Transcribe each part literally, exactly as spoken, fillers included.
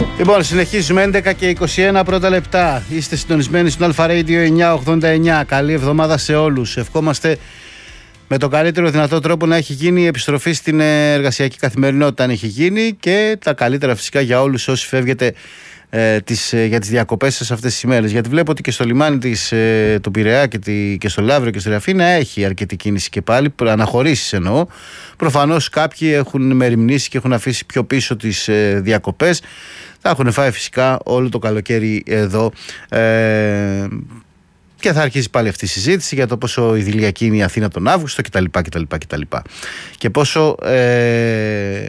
Λοιπόν, συνεχίζουμε έντεκα και είκοσι ένα πρώτα λεπτά. Είστε συντονισμένοι στον Alpha Radio εννιακόσια ογδόντα εννιά. Καλή εβδομάδα σε όλους. Ευχόμαστε με τον καλύτερο δυνατό τρόπο να έχει γίνει η επιστροφή στην εργασιακή καθημερινότητα, αν έχει γίνει, και τα καλύτερα φυσικά για όλους όσοι φεύγετε ε, τις, ε, για τις διακοπές σας αυτές τις ημέρες. Γιατί βλέπω ότι και στο λιμάνι της, ε, του Πειραιά και, τη, και στο Λαύριο και στη Ραφίνα έχει αρκετή κίνηση και πάλι, αναχωρήσεις εννοώ. Προφανώς κάποιοι έχουν μεριμνήσει και έχουν αφήσει πιο πίσω τις ε, διακοπές. Θα έχουν φάει φυσικά όλο το καλοκαίρι εδώ. Ε, Και θα αρχίσει πάλι αυτή η συζήτηση για το πόσο ιδηλιακή είναι η Αθήνα τον Αύγουστο κτλ. κτλ, κτλ. Και πόσο, ε,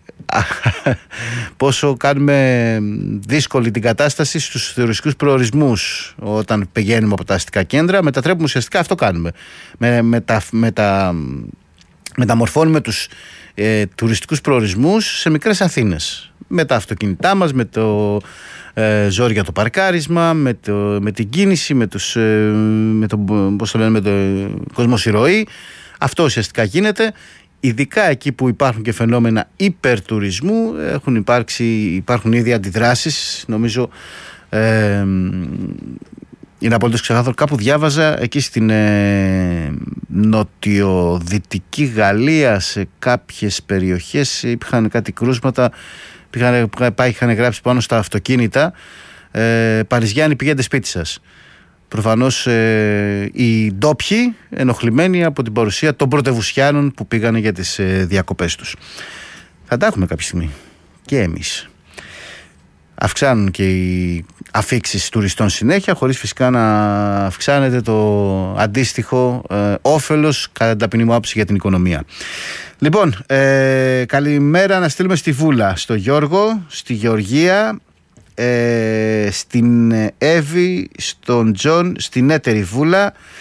πόσο κάνουμε δύσκολη την κατάσταση στους τουριστικούς προορισμούς όταν πηγαίνουμε από τα αστικά κέντρα. Μετατρέπουμε ουσιαστικά, αυτό κάνουμε. Με, μετα, μετα, μεταμορφώνουμε τους ε, τουριστικούς προορισμούς σε μικρές Αθήνες. Με τα αυτοκίνητά μας, με το ε, ζόρι για το παρκάρισμα, με, το, με την κίνηση, με, τους, ε, με, το, πώς το λένε, με το κοσμοσυρωή. Αυτό ουσιαστικά γίνεται. Ειδικά εκεί που υπάρχουν και φαινόμενα υπερτουρισμού, έχουν υπάρξει, υπάρχουν ήδη αντιδράσεις. Νομίζω ε, είναι απολύτως ξεκάθαρο. Κάπου διάβαζα εκεί στην ε, νοτιοδυτική Γαλλία, σε κάποιες περιοχές είχαν κάτι κρούσματα. Είχαν, είχαν γράψει πάνω στα αυτοκίνητα ε, Παριζιάννη, πηγαίνετε σπίτι σας. Προφανώς ε, οι ντόπιοι ενοχλημένοι από την παρουσία των πρωτευουσιάνων που πήγανε για τις ε, διακοπές τους. Θα τα έχουμε κάποια στιγμή και εμείς. Αυξάνουν και οι αφίξεις τουριστών συνέχεια, χωρίς φυσικά να αυξάνεται το αντίστοιχο ε, όφελος κατά την ταπεινή μου άποψη για την οικονομία. Λοιπόν, ε, καλημέρα να στείλουμε στη Βούλα, στο Γιώργο, στη Γεωργία, ε, στην Εύη, στον Τζον, στην έτερη Βούλα,